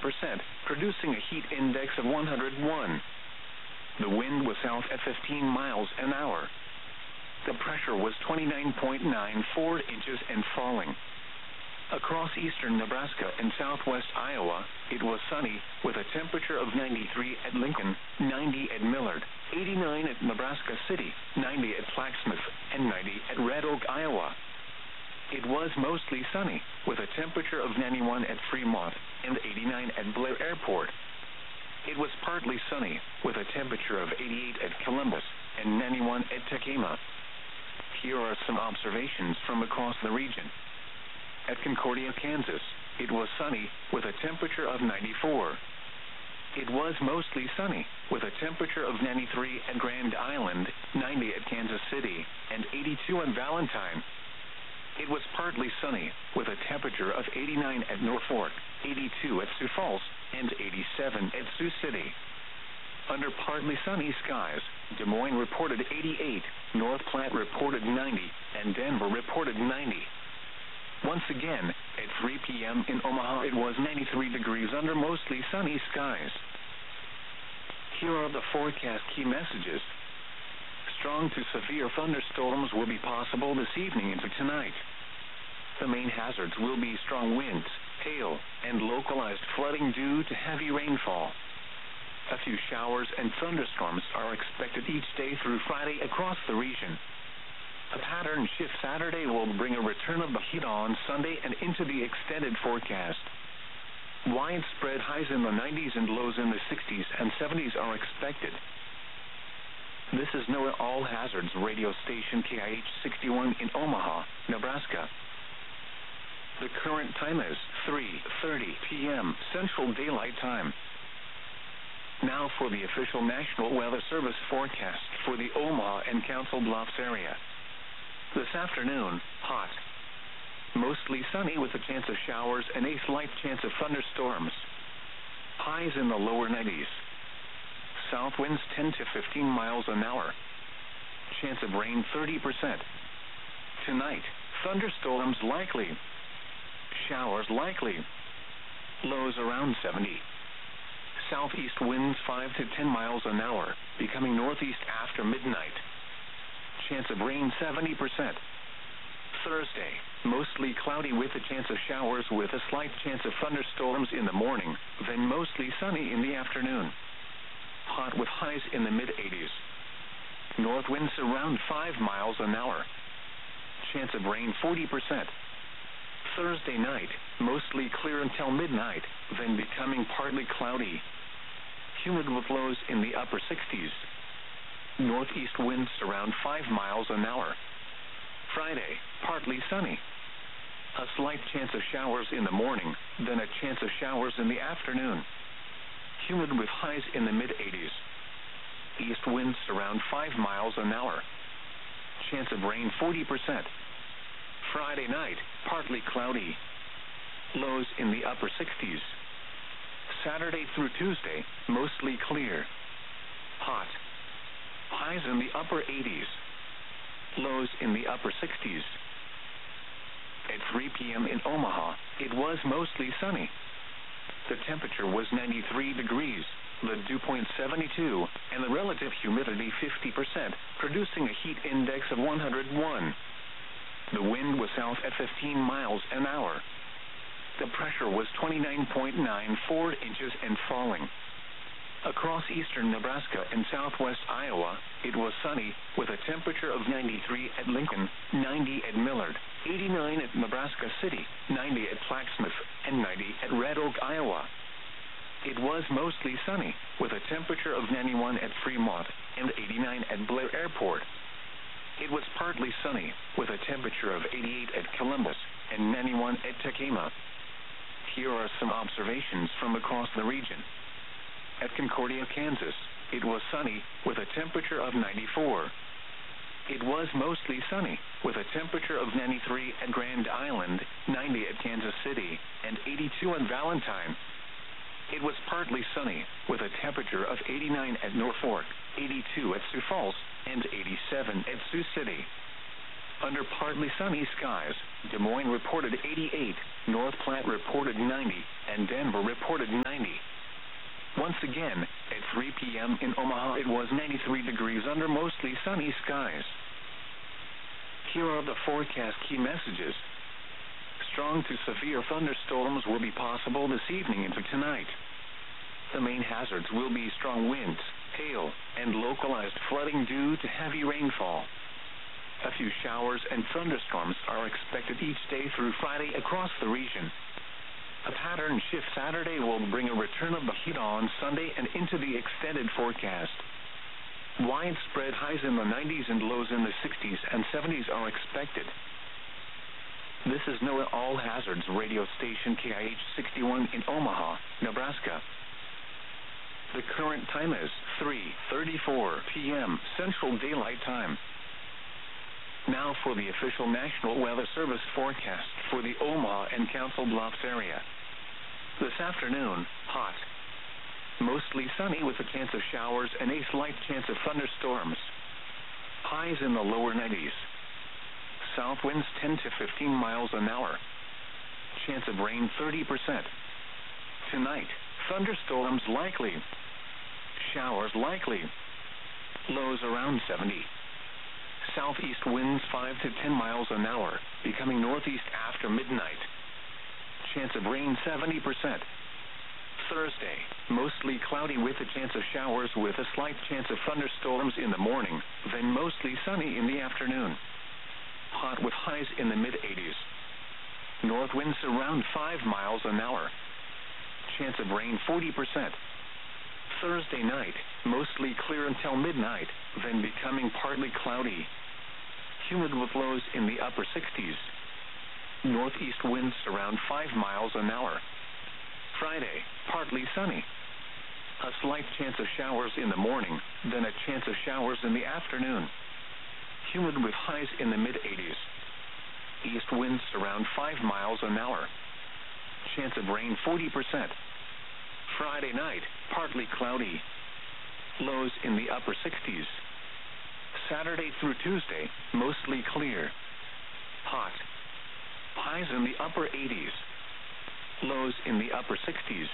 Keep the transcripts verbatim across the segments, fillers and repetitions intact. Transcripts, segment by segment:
percent, producing a heat index of one hundred one. The wind was south at fifteen miles an hour. The pressure was twenty-nine point nine four inches and falling. Across eastern Nebraska and southwest Iowa, it was sunny, with a temperature of ninety-three at Lincoln, ninety at Millard, eighty-nine at Nebraska City, ninety at Flaxmouth, and ninety at Red Oak, Iowa. It was mostly sunny, with a temperature of ninety-one at Fremont and eighty-nine at Blair Airport. It was partly sunny, with a temperature of eighty-eight at Columbus and ninety-one at Tacoma. Here are some observations from across the region. At Concordia, Kansas, it was sunny, with a temperature of ninety-four. It was mostly sunny, with a temperature of ninety-three at Grand Island, ninety at Kansas City, and eighty-two at Valentine. It was partly sunny, with a temperature of eighty-nine at Norfolk, eighty-two at Sioux Falls, and eighty-seven at Sioux City. Under partly sunny skies, Des Moines reported eighty-eight, North Platte reported ninety, and Denver reported ninety. Once again, at three p.m. in Omaha it was ninety-three degrees under mostly sunny skies. Here are the forecast key messages. Strong to severe thunderstorms will be possible this evening into tonight. The main hazards will be strong winds, hail, and localized flooding due to heavy rainfall. A few showers and thunderstorms are expected each day through Friday across the region. A pattern shift Saturday will bring a return of the heat on Sunday and into the extended forecast. Widespread highs in the nineties and lows in the sixties and seventies are expected. This is NOAA All Hazards radio station K I H sixty-one in Omaha, Nebraska. The current time is three thirty p.m. Central Daylight Time. Now for the official National Weather Service forecast for the Omaha and Council Bluffs area. This afternoon, hot. Mostly sunny with a chance of showers and a slight chance of thunderstorms. Highs in the lower nineties. South winds ten to fifteen miles an hour. Chance of rain thirty percent. Tonight, thunderstorms likely. Showers likely. Lows around seventy. Southeast winds five to ten miles an hour, becoming northeast after midnight. Chance of rain seventy percent. Thursday, mostly cloudy with a chance of showers with a slight chance of thunderstorms in the morning, then mostly sunny in the afternoon. Hot with highs in the mid-eighties. North winds around five miles an hour. Chance of rain forty percent. Thursday night, mostly clear until midnight, then becoming partly cloudy. Humid with lows in the upper sixties. Northeast winds around five miles an hour. Friday, partly sunny. A slight chance of showers in the morning, then a chance of showers in the afternoon. Humid with highs in the mid-eighties. East winds around five miles an hour. Chance of rain forty percent. Friday night, partly cloudy. Lows in the upper sixties. Saturday through Tuesday, mostly clear. Hot. Highs in the upper eighties. Lows in the upper sixties. At three p.m. in Omaha, it was mostly sunny. The temperature was ninety-three degrees, the dew point seventy-two, and the relative humidity fifty percent, producing a heat index of one hundred one. The wind was south at fifteen miles an hour. The pressure was twenty-nine point nine four inches and falling. Across eastern Nebraska and southwest Iowa, it was sunny, with a temperature of ninety-three at Lincoln, ninety at Millard, eighty-nine at Nebraska City, ninety at Flaxmouth, and ninety at Red Oak, Iowa. It was mostly sunny, with a temperature of ninety-one at Fremont and eighty-nine at Blair Airport. It was partly sunny, with a temperature of eighty-eight at Columbus and ninety-one at Tacoma. Here are some observations from across the region. At Concordia, Kansas, it was sunny, with a temperature of ninety-four. It was mostly sunny, with a temperature of ninety-three at Grand Island, ninety at Kansas City, and eighty-two at Valentine. It was partly sunny, with a temperature of eighty-nine at Norfolk, eighty-two at Sioux Falls, and eighty-seven at Sioux City. Under partly sunny skies, Des Moines reported eighty-eight, North Platte reported ninety, and Denver reported ninety. Once again, at three p.m. in Omaha it was ninety-three degrees under mostly sunny skies. Here are the forecast key messages. Strong to severe thunderstorms will be possible this evening into tonight. The main hazards will be strong winds, hail, and localized flooding due to heavy rainfall. A few showers and thunderstorms are expected each day through Friday across the region. A pattern shift Saturday will bring a return of the heat on Sunday and into the extended forecast. Widespread highs in the nineties and lows in the sixties and seventies are expected. This is NOAA All Hazards radio station K I H sixty-one in Omaha, Nebraska. The current time is three thirty-four p.m. Central Daylight Time. Now for the official National Weather Service forecast for the Omaha and Council Bluffs area. This afternoon, hot. Mostly sunny with a chance of showers and a slight chance of thunderstorms. Highs in the lower nineties. South winds ten to fifteen miles an hour. Chance of rain thirty percent. Tonight, thunderstorms likely. Showers likely. Lows around seventy. Southeast winds five to ten miles an hour, becoming northeast after midnight. Chance of rain seventy percent. Thursday, mostly cloudy with a chance of showers with a slight chance of thunderstorms in the morning, then mostly sunny in the afternoon. Hot with highs in the mid-eighties. North winds around five miles an hour. Chance of rain forty percent. Thursday night, mostly clear until midnight, then becoming partly cloudy. Humid with lows in the upper sixties. Northeast winds around five miles an hour. Friday, partly sunny. A slight chance of showers in the morning, then a chance of showers in the afternoon. Humid with highs in the mid-eighties. East winds around five miles an hour. Chance of rain forty percent. Friday night, partly cloudy. Lows in the upper sixties. Saturday through Tuesday, mostly clear. Hot. Highs in the upper eighties. Lows in the upper sixties.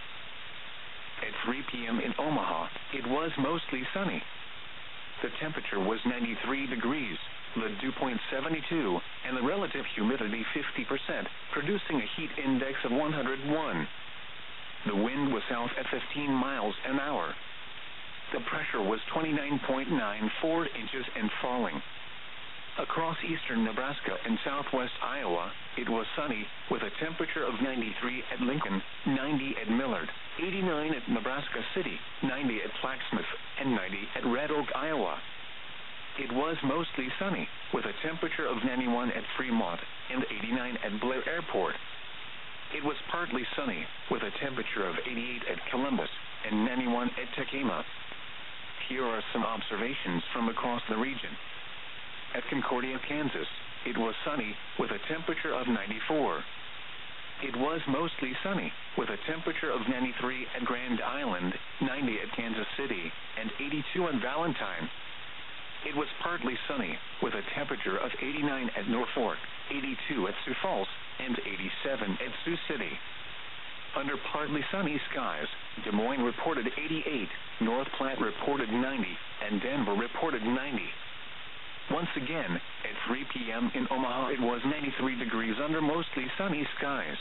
At three p.m. in Omaha, it was mostly sunny. The temperature was ninety-three degrees, the dew point seventy-two, and the relative humidity fifty percent, producing a heat index of one hundred one. The wind was south at fifteen miles an hour. The pressure was twenty-nine point nine four inches and falling. Across eastern Nebraska and southwest Iowa, it was sunny, with a temperature of ninety-three at Lincoln, ninety at Millard, eighty-nine at Nebraska City, ninety at Flaxmouth, and ninety at Red Oak, Iowa. It was mostly sunny, with a temperature of ninety-one at Fremont and eighty-nine at Blair Airport. It was partly sunny, with a temperature of eighty-eight at Columbus and ninety-one at Tacoma. Here are some observations from across the region. At Concordia, Kansas, it was sunny, with a temperature of ninety-four. It was mostly sunny, with a temperature of ninety-three at Grand Island, ninety at Kansas City, and eighty-two at Valentine. It was partly sunny, with a temperature of eighty-nine at Norfolk, eighty-two at Sioux Falls, and eighty-seven at Sioux City. Under partly sunny skies, Des Moines reported eighty-eight, North Platte reported ninety, and Denver reported ninety. Once again, at three p.m. in Omaha it was ninety-three degrees under mostly sunny skies.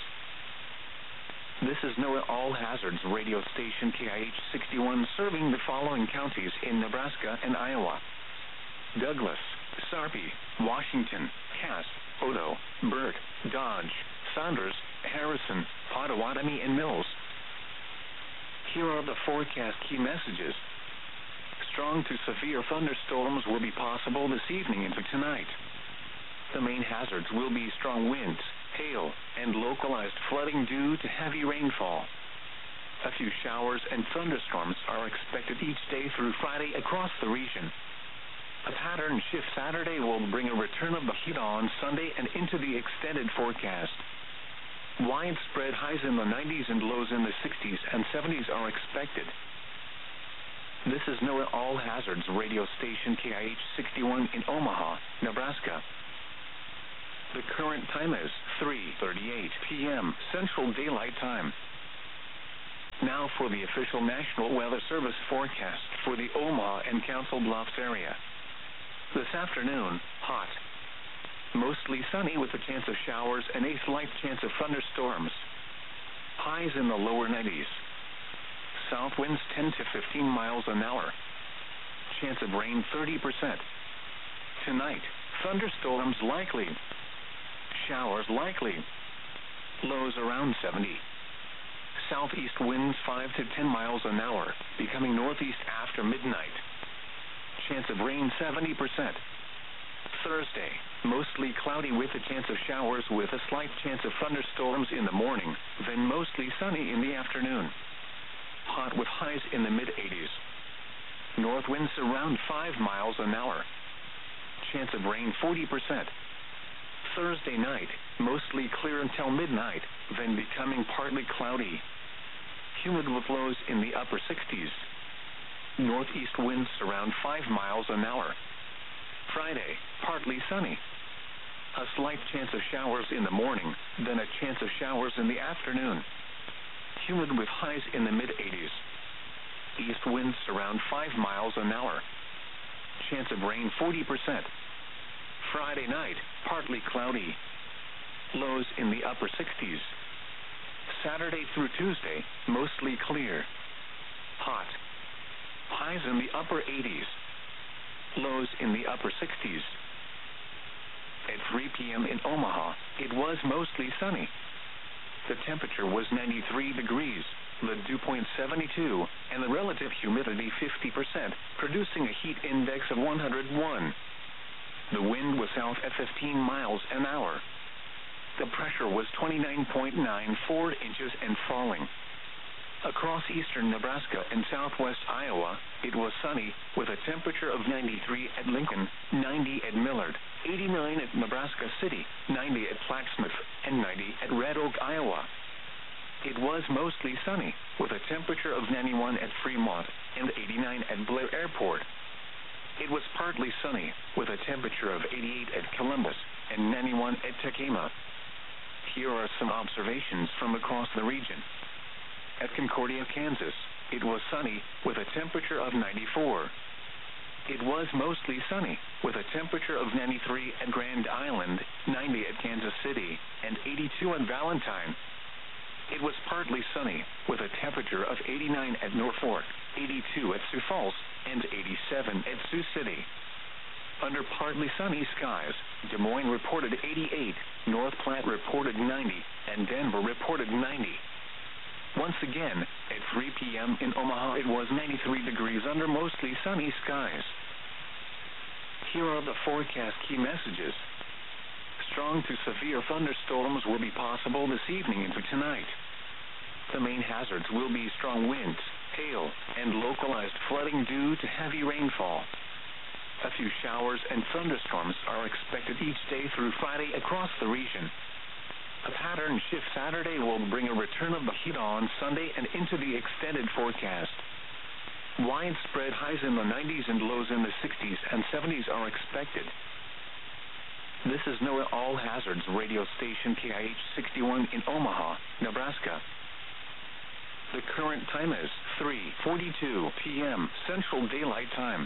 This is NOAA All Hazards radio station K I H sixty-one, serving the following counties in Nebraska and Iowa: Douglas, Sarpy, Washington, Cass, Odo, Burt, Dodge, Saunders, Harrison, Pottawatomie, and Mills. Here are the forecast key messages. Strong to severe thunderstorms will be possible this evening into tonight. The main hazards will be strong winds, hail, and localized flooding due to heavy rainfall. A few showers and thunderstorms are expected each day through Friday across the region. A pattern shift Saturday will bring a return of the heat on Sunday and into the extended forecast. Widespread highs in the nineties and lows in the sixties and seventies are expected. This is NOAA All Hazards radio station K I H sixty-one in Omaha, Nebraska. The current time is three thirty-eight p m Central Daylight Time. Now for the official National Weather Service forecast for the Omaha and Council Bluffs area. This afternoon, hot. Mostly sunny with a chance of showers and a slight chance of thunderstorms. Highs in the lower nineties. South winds ten to fifteen miles an hour. Chance of rain thirty percent. Tonight, thunderstorms likely. Showers likely. Lows around seventy. Southeast winds five to ten miles an hour, becoming northeast after midnight. Chance of rain seventy percent. Thursday, mostly cloudy with a chance of showers with a slight chance of thunderstorms in the morning, then mostly sunny in the afternoon. Hot with highs in the mid-eighties. North winds around five miles an hour. Chance of rain forty percent. Thursday night, mostly clear until midnight, then becoming partly cloudy. Humid with lows in the upper sixties. Northeast winds around five miles an hour. Friday, partly sunny. A slight chance of showers in the morning, then a chance of showers in the afternoon. Humid with highs in the mid-eighties. East winds around five miles an hour. Chance of rain forty percent. Friday night, partly cloudy. Lows in the upper sixties. Saturday through Tuesday, mostly clear. Hot. Highs in the upper eighties. Lows in the upper sixties. At three p m in Omaha, it was mostly sunny. The temperature was ninety-three degrees, the dew point seventy-two, and the relative humidity fifty percent, producing a heat index of one hundred one. The wind was south at fifteen miles an hour. The pressure was twenty-nine point nine four inches and falling. Across eastern Nebraska and southwest Iowa, it was sunny, with a temperature of ninety-three at Lincoln, ninety at Millard, eighty-nine at Nebraska City, ninety at Plattsmouth, and ninety at Red Oak, Iowa. It was mostly sunny, with a temperature of ninety-one at Fremont and eighty-nine at Blair Airport. It was partly sunny, with a temperature of eighty-eight at Columbus and ninety-one at Tacoma. Here are some observations from across the region. At Concordia, Kansas, it was sunny, with a temperature of ninety-four. It was mostly sunny, with a temperature of ninety-three at Grand Island, ninety at Kansas City, and eighty-two at Valentine. It was partly sunny, with a temperature of eighty-nine at Norfolk, eighty-two at Sioux Falls, and eighty-seven at Sioux City. Under partly sunny skies, Des Moines reported eighty-eight, North Platte reported ninety, and Denver reported ninety. Once again, at three p m in Omaha, it was ninety-three degrees under mostly sunny skies. Here are the forecast key messages. Strong to severe thunderstorms will be possible this evening into tonight. The main hazards will be strong winds, hail, and localized flooding due to heavy rainfall. A few showers and thunderstorms are expected each day through Friday across the region. A pattern shift Saturday will bring a return of the heat on Sunday and into the extended forecast. Widespread highs in the nineties and lows in the sixties and seventies are expected. This is NOAA All Hazards radio station K I H sixty-one in Omaha, Nebraska. The current time is three forty-two p m Central Daylight Time.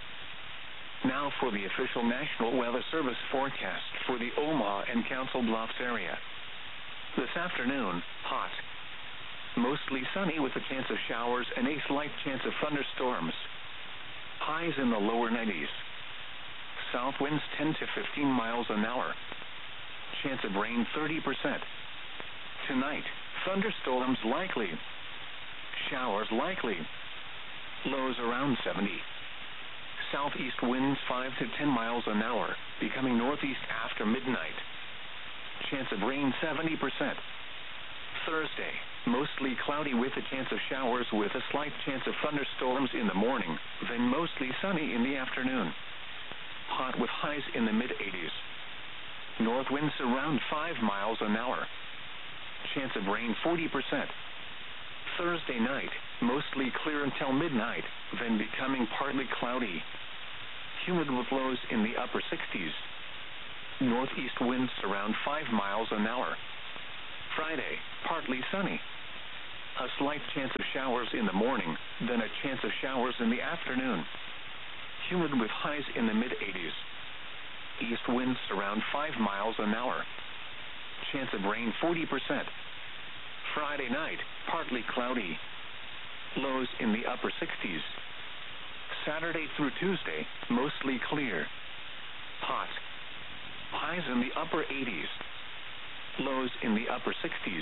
Now for the official National Weather Service forecast for the Omaha and Council Bluffs area. This afternoon, hot. Mostly sunny with a chance of showers and a slight chance of thunderstorms. Highs in the lower nineties. South winds ten to fifteen miles an hour. Chance of rain thirty percent. Tonight, thunderstorms likely. Showers likely. Lows around seventy. Southeast winds five to ten miles an hour, becoming northeast after midnight. Chance of rain seventy percent. Thursday, mostly cloudy with a chance of showers with a slight chance of thunderstorms in the morning, then mostly sunny in the afternoon. Hot with highs in the mid-eighties. North winds around five miles an hour. Chance of rain forty percent. Thursday night, mostly clear until midnight, then becoming partly cloudy. Humid with lows in the upper sixties. Northeast winds around five miles an hour. Friday, partly sunny. A slight chance of showers in the morning, then a chance of showers in the afternoon. Humid with highs in the mid eighties. East winds around five miles an hour. Chance of rain forty percent. Friday night, partly cloudy. Lows in the upper sixties. Saturday through Tuesday, mostly clear. Hot. Highs in the upper eighties. Lows in the upper sixties.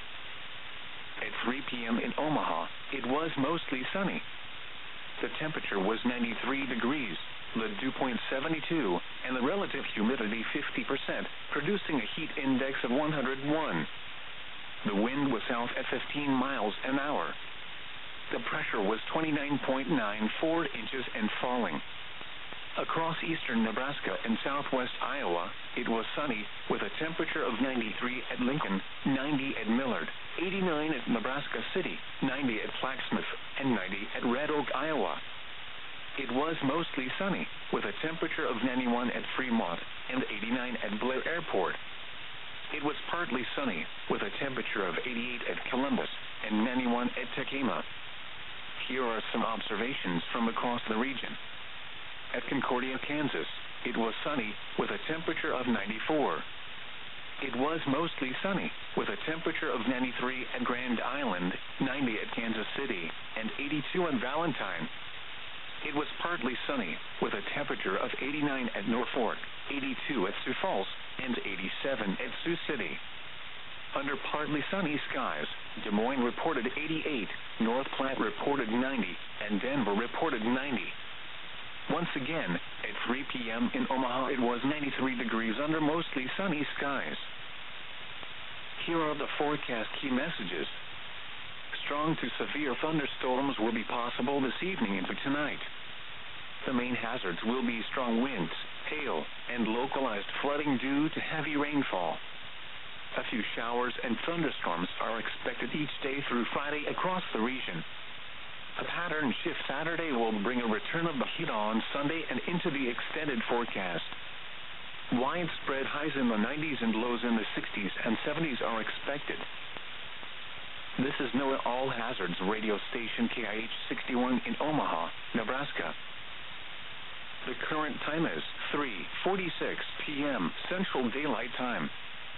At three p.m. in Omaha, it was mostly sunny. The temperature was ninety-three degrees, the dew point seventy-two, and the relative humidity fifty percent, producing a heat index of one hundred one. The wind was south at fifteen miles an hour. The pressure was twenty-nine point nine four inches and falling. Across eastern Nebraska and southwest Iowa, it was sunny, with a temperature of ninety-three at Lincoln, ninety at Millard, eighty-nine at Nebraska City, ninety at Plaquemine, and ninety at Red Oak, Iowa. It was mostly sunny, with a temperature of ninety-one at Fremont and eighty-nine at Blair Airport. It was partly sunny, with a temperature of eighty-eight at Columbus and ninety-one at Tacoma. Here are some observations from across the region. At Concordia, Kansas, it was sunny, with a temperature of ninety-four. It was mostly sunny, with a temperature of ninety-three at Grand Island, ninety at Kansas City, and eighty-two at Valentine. It was partly sunny, with a temperature of eighty-nine at Norfolk, eighty-two at Sioux Falls, and eighty-seven at Sioux City. Under partly sunny skies, Des Moines reported eighty-eight, North Platte reported ninety, and Denver reported ninety. Once again, at three p.m. in Omaha, it was ninety-three degrees under mostly sunny skies. Here are the forecast key messages. Strong to severe thunderstorms will be possible this evening into tonight. The main hazards will be strong winds, hail, and localized flooding due to heavy rainfall. A few showers and thunderstorms are expected each day through Friday across the region. A pattern shift Saturday will bring a return of the heat on Sunday and into the extended forecast. Widespread highs in the nineties and lows in the sixties and seventies are expected. This is NOAA All Hazards radio station K I H sixty-one in Omaha, Nebraska. The current time is three forty-six p.m. Central Daylight Time.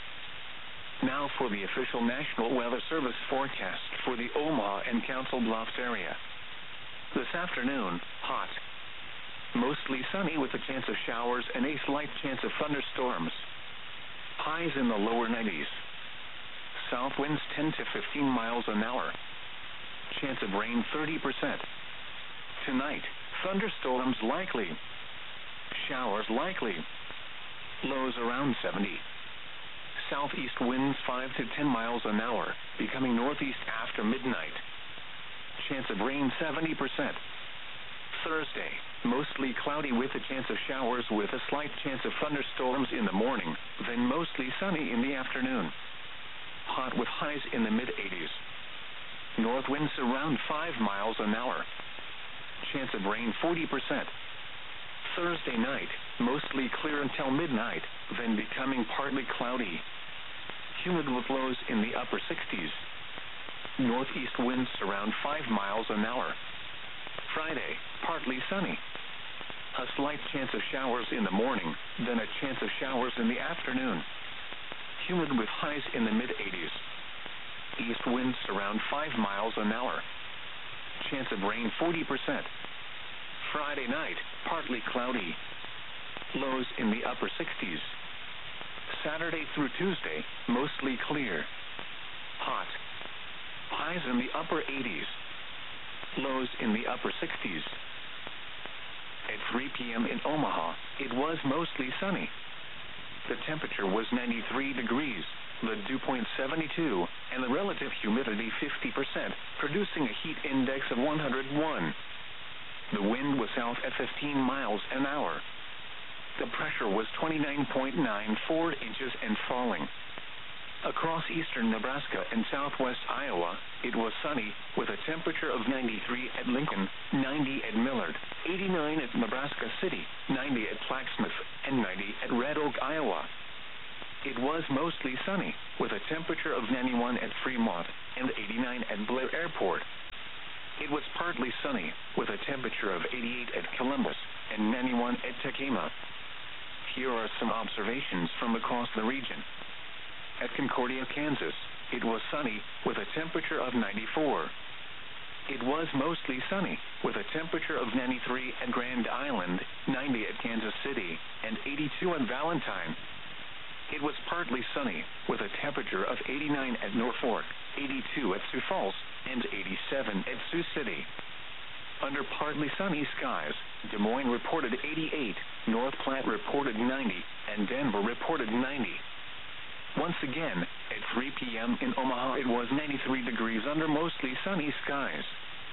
Now for the official National Weather Service forecast for the Omaha and Council Bluffs area. This afternoon, hot. Mostly sunny with a chance of showers and a slight chance of thunderstorms. Highs in the lower nineties. South winds ten to fifteen miles an hour. Chance of rain thirty percent. Tonight, thunderstorms likely. Showers likely. Lows around seventy. Southeast winds five to ten miles an hour, becoming northeast after midnight. Chance of rain seventy percent. Thursday, mostly cloudy with a chance of showers with a slight chance of thunderstorms in the morning, then mostly sunny in the afternoon. Hot with highs in the mid eighties. North winds around five miles an hour. Chance of rain forty percent. Thursday night, mostly clear until midnight, then becoming partly cloudy. Humid with lows in the upper sixties. Northeast winds around five miles an hour. Friday, partly sunny. A slight chance of showers in the morning, then a chance of showers in the afternoon. Humid with highs in the mid eighties. East winds around five miles an hour. Chance of rain forty percent. Friday night, partly cloudy. Lows in the upper sixties. Saturday through Tuesday, mostly clear. Hot. Highs in the upper eighties. Lows in the upper sixties. At three p.m. in Omaha, it was mostly sunny. The temperature was ninety-three degrees, the dew point seventy-two, and the relative humidity fifty percent, producing a heat index of one hundred one. The wind was south at fifteen miles an hour. The pressure was twenty-nine point nine four inches and falling. Across eastern Nebraska and southwest Iowa, it was sunny, with a temperature of ninety-three at Lincoln, ninety at Millard, eighty-nine at Nebraska City, ninety at Plaquemine, and ninety at Red Oak, Iowa. sunny, with a temperature of ninety-one at Fremont and eighty-nine at Blair Airport. It was partly sunny, with a temperature of eighty-eight at Columbus and ninety-one at Tacoma. Here are some observations from across the region. At Concordia, Kansas, it was sunny, with a temperature of ninety-four. It was mostly sunny, with a temperature of ninety-three at Grand Island, ninety at Kansas City, and eighty-two at Valentine. It was partly sunny, with a temperature of eighty-nine at Norfolk, eighty-two at Sioux Falls, and eighty-seven at Sioux City. Under partly sunny skies, Des Moines reported eighty-eight, North Platte reported ninety, and Denver reported ninety. Once again, at three p.m. in Omaha, it was ninety-three degrees under mostly sunny skies.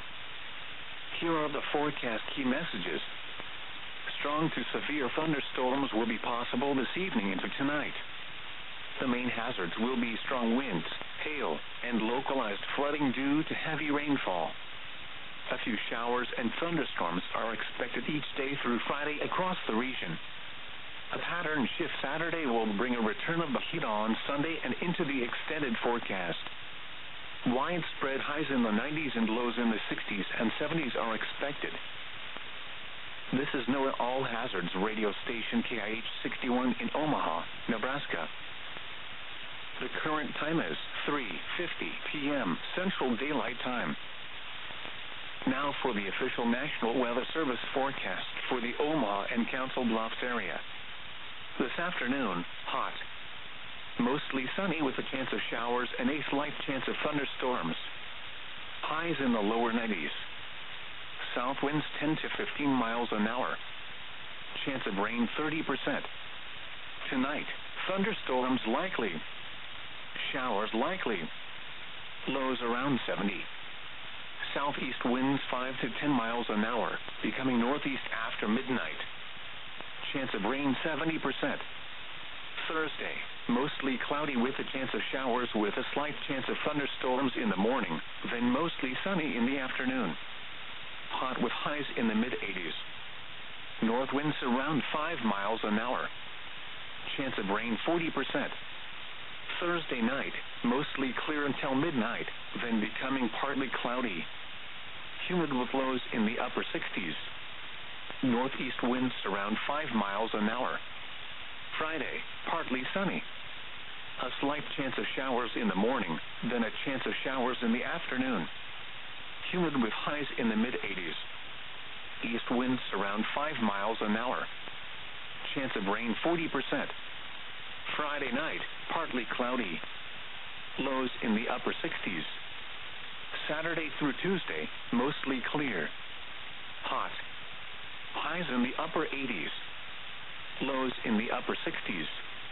Here are the forecast key messages. Strong to severe thunderstorms will be possible this evening into tonight. The main hazards will be strong winds, hail, and localized flooding due to heavy rainfall. A few showers and thunderstorms are expected each day through Friday across the region. A pattern shift Saturday will bring a return of the heat on Sunday and into the extended forecast. Widespread highs in the nineties and lows in the sixties and seventies are expected. This is NOAA All Hazards radio station K I H sixty-one in Omaha, Nebraska. The current time is three fifty p.m. Central Daylight Time. Now for the official National Weather Service forecast for the Omaha and Council Bluffs area. This afternoon, hot. Mostly sunny with a chance of showers and a slight chance of thunderstorms. Highs in the lower nineties. South winds ten to fifteen miles an hour. Chance of rain thirty percent. Tonight, thunderstorms likely. Showers likely. Lows around seventy. Southeast winds five to ten miles an hour, becoming northeast after midnight. Chance of rain seventy percent. Thursday, mostly cloudy with a chance of showers with a slight chance of thunderstorms in the morning, then mostly sunny in the afternoon. Hot with highs in the mid-eighties. North winds around five miles an hour. Chance of rain forty percent. Thursday night, mostly clear until midnight, then becoming partly cloudy. Humid with lows in the upper sixties. Northeast winds around five miles an hour. Friday, partly sunny. A slight chance of showers in the morning, then a chance of showers in the afternoon. Humid with highs in the mid-eighties. East winds around five miles an hour. Chance of rain forty percent. Friday night, partly cloudy. Lows in the upper sixties. Saturday through Tuesday, mostly clear. Hot. Highs in the upper eighties. Lows in the upper sixties.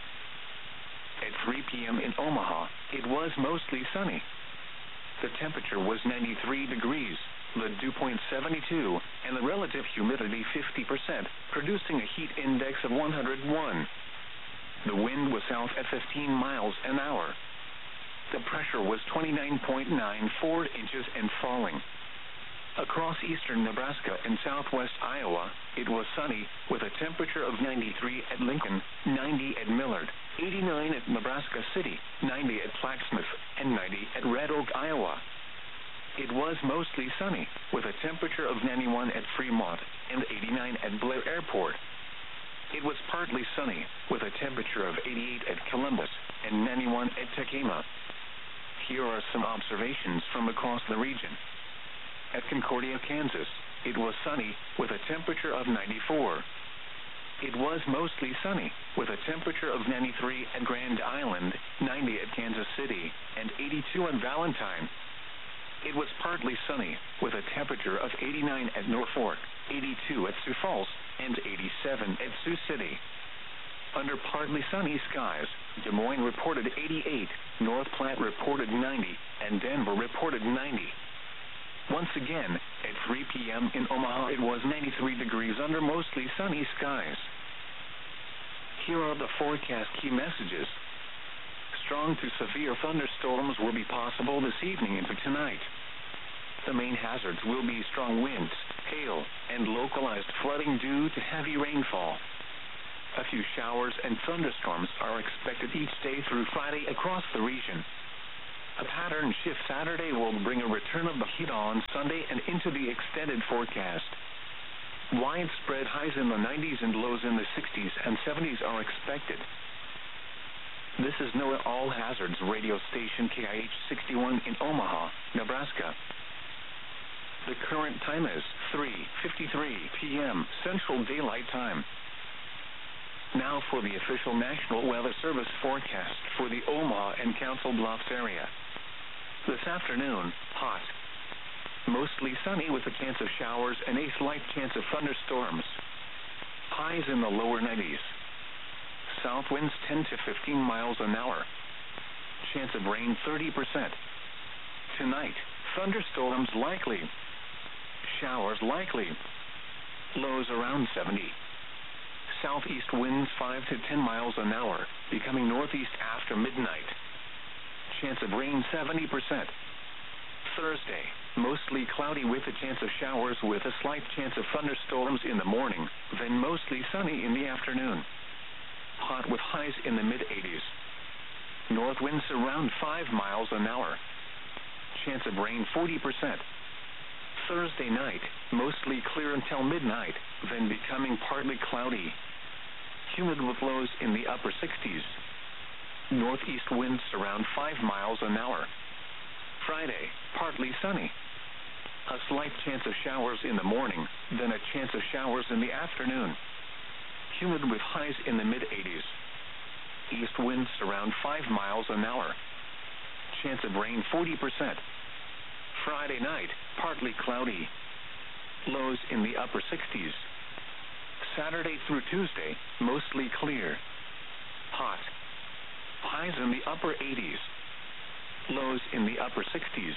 At three p.m. in Omaha, it was mostly sunny. The temperature was ninety-three degrees, the dew point seventy-two, and the relative humidity fifty percent, producing a heat index of one hundred one. The wind was south at fifteen miles an hour. The pressure was twenty-nine point nine four inches and falling. Across eastern Nebraska and southwest Iowa, it was sunny, with a temperature of ninety-three at Lincoln, ninety at Millard, eighty-nine at Nebraska City, ninety at Plaquemine, and ninety at Red Oak, Iowa. It was mostly sunny, with a temperature of ninety-one at Fremont and eighty-nine at Blair Airport. It was partly sunny, with a temperature of eighty-eight at Columbus and ninety-one at Tacoma. Here are some observations from across the region. At Concordia, Kansas, it was sunny, with a temperature of ninety-four. It was mostly sunny, with a temperature of ninety-three at Grand Island, ninety at Kansas City, and eighty-two at Valentine. It was partly sunny, with a temperature of eighty-nine at Norfolk, eighty-two at Sioux Falls, and eighty-seven at Sioux City. Under partly sunny skies, Des Moines reported eighty-eight, North Platte reported ninety, and Denver reported ninety. Once again, at three p.m. in Omaha, it was ninety-three degrees under mostly sunny skies. Here are the forecast key messages. Strong to severe thunderstorms will be possible this evening into tonight. The main hazards will be strong winds, hail, and localized flooding due to heavy rainfall. A few showers and thunderstorms are expected each day through Friday across the region. A pattern shift Saturday will bring a return of the heat on Sunday and into the extended forecast. Widespread highs in the nineties and lows in the sixties and seventies are expected. This is NOAA All Hazards radio station K I H sixty-one in Omaha, Nebraska. The current time is three fifty-three p m Central Daylight Time. Now for the official National Weather Service forecast for the Omaha and Council Bluffs area. This afternoon, hot. Mostly sunny with a chance of showers and a slight chance of thunderstorms. Highs in the lower nineties. South winds ten to fifteen miles an hour. Chance of rain thirty percent. Tonight, thunderstorms likely. Showers likely. Lows around seventy. Southeast winds five to ten miles an hour, becoming northeast after midnight. Chance of rain seventy percent. Thursday, mostly cloudy with a chance of showers with a slight chance of thunderstorms in the morning, then mostly sunny in the afternoon. Hot with highs in the mid-eighties. North winds around five miles an hour. Chance of rain forty percent. Thursday night, mostly clear until midnight, then becoming partly cloudy. Humid with lows in the upper sixties. Northeast winds around five miles an hour. Friday, partly sunny. A slight chance of showers in the morning, then a chance of showers in the afternoon. Humid with highs in the mid-eighties. East winds around five miles an hour. Chance of rain forty percent. Friday night, partly cloudy. Lows in the upper sixties. Saturday through Tuesday, mostly clear. Hot. Highs in the upper eighties. Lows in the upper sixties.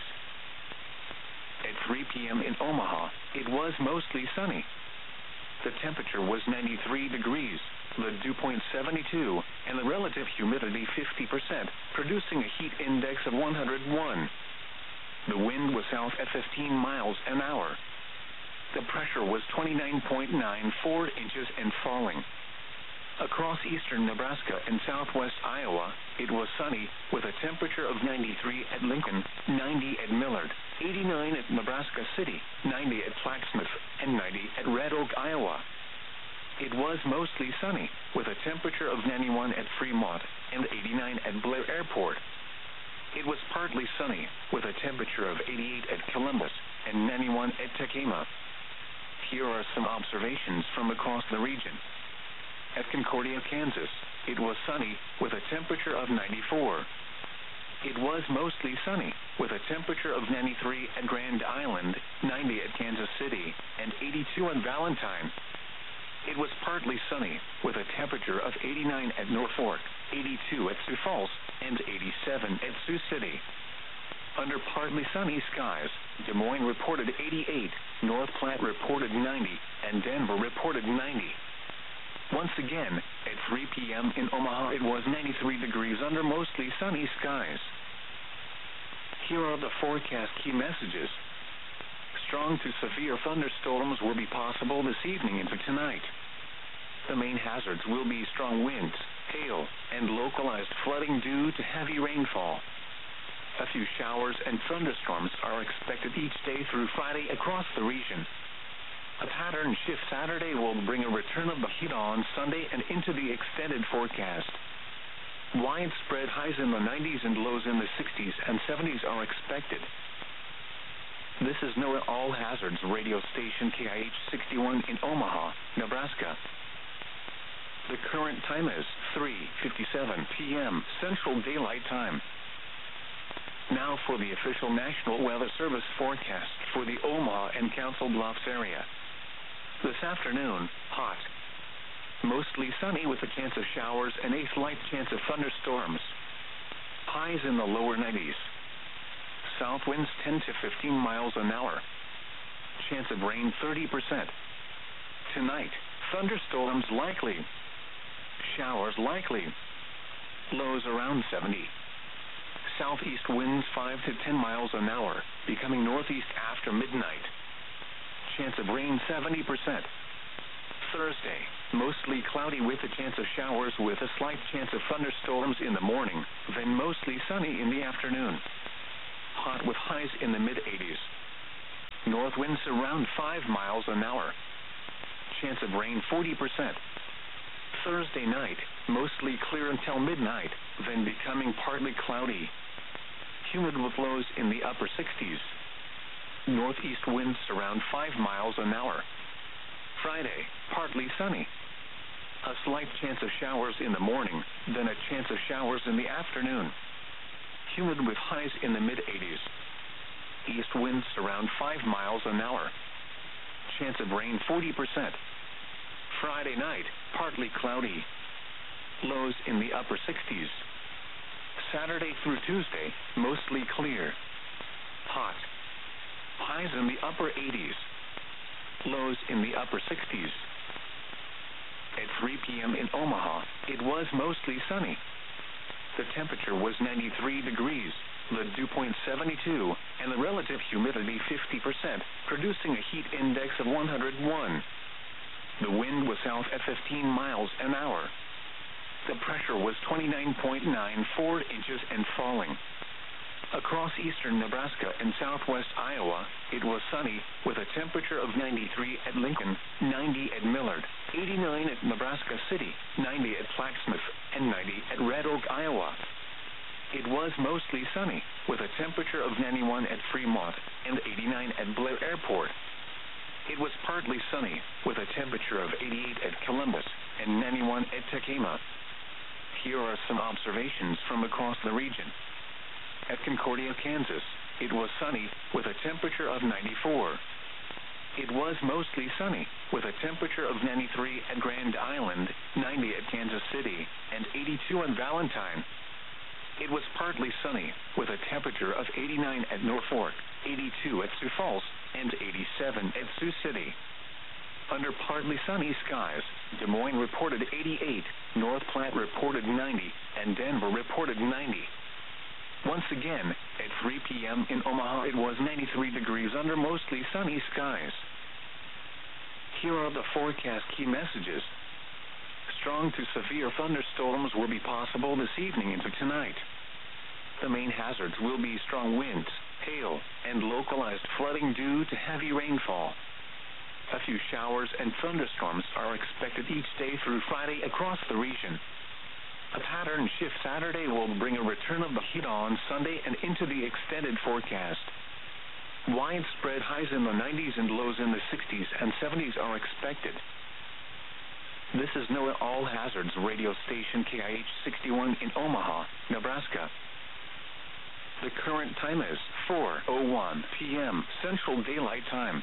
At three p m in Omaha, it was mostly sunny. The temperature was ninety-three degrees, the dew point seventy-two, and the relative humidity fifty percent, producing a heat index of one hundred one. The wind was south at fifteen miles an hour. The pressure was twenty-nine point nine four inches and falling. Across eastern Nebraska and southwest Iowa, it was sunny, with a temperature of ninety-three at Lincoln, ninety at Millard, eighty-nine at Nebraska City, ninety at Flaxmouth, and ninety at Red Oak, Iowa. It was mostly sunny, with a temperature of ninety-one at Fremont and eighty-nine at Blair Airport. It was partly sunny, with a temperature of eighty-eight at Columbus and ninety-one at Tacoma. Here are some observations from across the region. At Concordia, Kansas, it was sunny, with a temperature of ninety-four. It was mostly sunny, with a temperature of ninety-three at Grand Island, ninety at Kansas City, and eighty-two at Valentine. It was partly sunny, with a temperature of eighty-nine at Norfolk, eighty-two at Sioux Falls, and eighty-seven at Sioux City. Under partly sunny skies, Des Moines reported eighty-eight, North Platte reported ninety, and Denver reported ninety. Once again, at three p m in Omaha, it was ninety-three degrees under mostly sunny skies. Here are the forecast key messages. Strong to severe thunderstorms will be possible this evening into tonight. The main hazards will be strong winds, hail, and localized flooding due to heavy rainfall. A few showers and thunderstorms are expected each day through Friday across the region. A pattern shift Saturday will bring a return of the heat on Sunday and into the extended forecast. Widespread highs in the nineties and lows in the sixties and seventies are expected. This is NOAA All Hazards radio station K I H sixty-one in Omaha, Nebraska. The current time is three fifty-seven p m Central Daylight Time. Now for the official National Weather Service forecast for the Omaha and Council Bluffs area. This afternoon, hot. Mostly sunny with a chance of showers and a slight chance of thunderstorms. Highs in the lower nineties. South winds ten to fifteen miles an hour. Chance of rain thirty percent. Tonight, thunderstorms likely. Showers likely. Lows around seventy. Southeast winds five to ten miles an hour, becoming northeast after midnight. Chance of rain seventy percent. Thursday, mostly cloudy with a chance of showers with a slight chance of thunderstorms in the morning, then mostly sunny in the afternoon. Hot with highs in the mid eighties. North winds around five miles an hour. Chance of rain forty percent. Thursday night, mostly clear until midnight, then becoming partly cloudy. Humid with lows in the upper sixties. Northeast winds around five miles an hour. Friday, partly sunny. A slight chance of showers in the morning, then a chance of showers in the afternoon. Humid with highs in the mid eighties. East winds around five miles an hour. Chance of rain forty percent. Friday night, partly cloudy. Lows in the upper sixties. Saturday through Tuesday, mostly clear. Hot. Highs in the upper eighties. Lows in the upper sixties. At three p.m. in Omaha, it was mostly sunny. The temperature was ninety-three degrees, the dew point seventy-two, and the relative humidity fifty percent, producing a heat index of one hundred one. The wind was south at fifteen miles an hour. The pressure was twenty-nine point nine four inches and falling. Across eastern Nebraska and southwest Iowa, it was sunny, with a temperature of ninety-three at Lincoln, ninety at Millard, eighty-nine at Nebraska City, ninety at Plattsmouth, and ninety at Red Oak, Iowa. It was mostly sunny, with a temperature of ninety-one at Fremont and eighty-nine at Blair Airport. It was partly sunny, with a temperature of eighty-eight at Columbus and ninety-one at Tacoma. Here are some observations from across the region. At Concordia, Kansas, it was sunny, with a temperature of ninety-four. It was mostly sunny, with a temperature of ninety-three at Grand Island, ninety at Kansas City, and eighty-two at Valentine. It was partly sunny, with a temperature of eighty-nine at Norfolk, eighty-two at Sioux Falls, and eighty-seven at Sioux City. Under partly sunny skies, Des Moines reported eighty-eight, North Platte reported ninety, and Denver reported ninety. Once again, at three p.m. in Omaha, it was ninety-three degrees under mostly sunny skies. Here are the forecast key messages. Strong to severe thunderstorms will be possible this evening into tonight. The main hazards will be strong winds, hail, and localized flooding due to heavy rainfall. A few showers and thunderstorms are expected each day through Friday across the region. A pattern shift Saturday will bring a return of the heat on Sunday and into the extended forecast. Widespread highs in the nineties and lows in the sixties and seventies are expected. This is NOAA All Hazards radio station K I H sixty-one in Omaha, Nebraska. The current time is four oh one p.m. Central Daylight Time.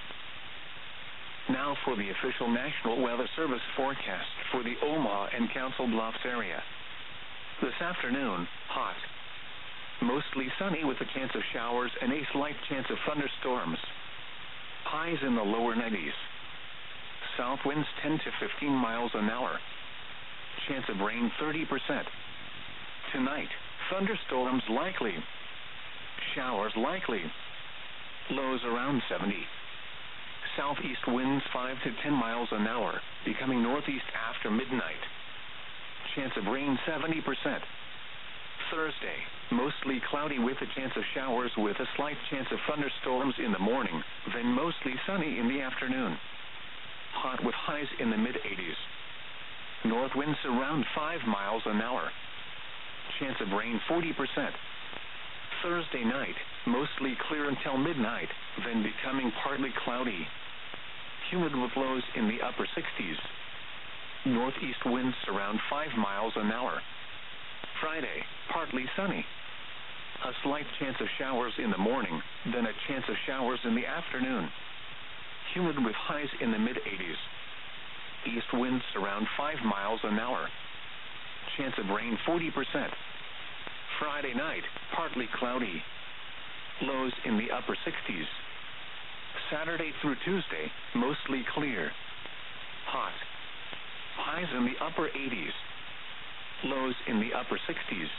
Now for the official National Weather Service forecast for the Omaha and Council Bluffs area. This afternoon, hot. Mostly sunny with a chance of showers and a slight chance of thunderstorms. Highs in the lower nineties. South winds ten to fifteen miles an hour. Chance of rain thirty percent. Tonight, thunderstorms likely. Showers likely. Lows around seventy. Southeast winds five to ten miles an hour, becoming northeast after midnight. Chance of rain seventy percent. Thursday, mostly cloudy with a chance of showers with a slight chance of thunderstorms in the morning, then mostly sunny in the afternoon. Hot with highs in the mid eighties. North winds around five miles an hour. Chance of rain forty percent. Thursday night, mostly clear until midnight, then becoming partly cloudy. Humid with lows in the upper sixties. Northeast winds around five miles an hour. Friday, partly sunny. A slight chance of showers in the morning, then a chance of showers in the afternoon. Humid with highs in the mid eighties. East winds around five miles an hour. Chance of rain forty percent. Friday night, partly cloudy. Lows in the upper sixties. Saturday through Tuesday, mostly clear. Hot. Highs in the upper eighties. Lows in the upper sixties.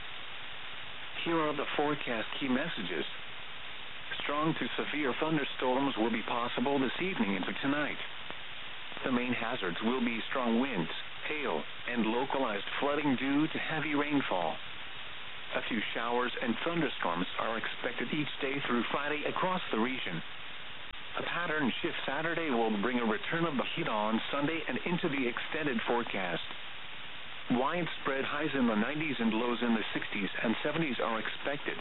Here are the forecast key messages. Strong to severe thunderstorms will be possible this evening into tonight. The main hazards will be strong winds, hail, and localized flooding due to heavy rainfall. A few showers and thunderstorms are expected each day through Friday across the region. A pattern shift Saturday will bring a return of the heat on Sunday and into the extended forecast. Widespread highs in the nineties and lows in the sixties and seventies are expected.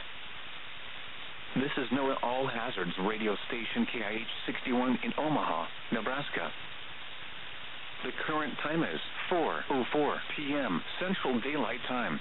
This is NOAA All Hazards radio station K I H sixty-one in Omaha, Nebraska. The current time is four oh four p m Central Daylight Time.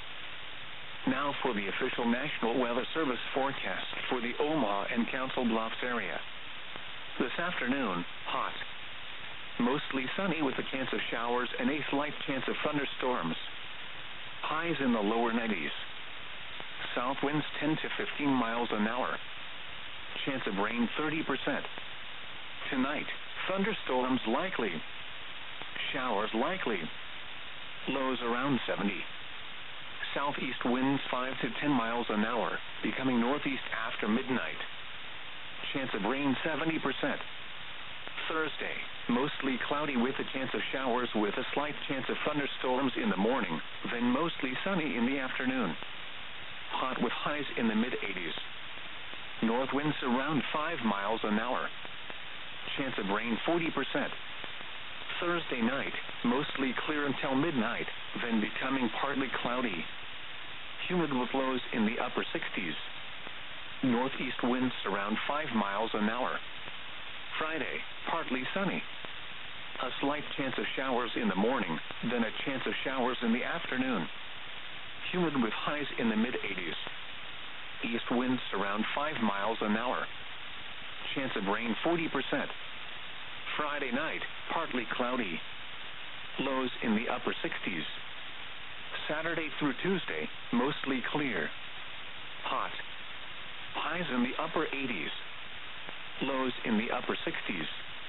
Now for the official National Weather Service forecast for the Omaha and Council Bluffs area. This afternoon, hot. Mostly sunny with a chance of showers and a slight chance of thunderstorms. Highs in the lower nineties. South winds ten to fifteen miles an hour. Chance of rain thirty percent. Tonight, thunderstorms likely. Showers likely. Lows around seventy. Southeast winds five to ten miles an hour, becoming northeast after midnight. Chance of rain seventy percent. Thursday, mostly cloudy with a chance of showers with a slight chance of thunderstorms in the morning, then mostly sunny in the afternoon. Hot with highs in the mid-eighties. North winds around five miles an hour. Chance of rain forty percent. Thursday night, mostly clear until midnight, then becoming partly cloudy. Humid with lows in the upper sixties. Northeast winds around five miles an hour. Friday, partly sunny. A slight chance of showers in the morning, then a chance of showers in the afternoon. Humid with highs in the mid-eighties. East winds around five miles an hour. Chance of rain forty percent. Friday night, partly cloudy. Lows in the upper sixties. Saturday through Tuesday, mostly clear. Hot. Highs in the upper eighties. Lows in the upper sixties.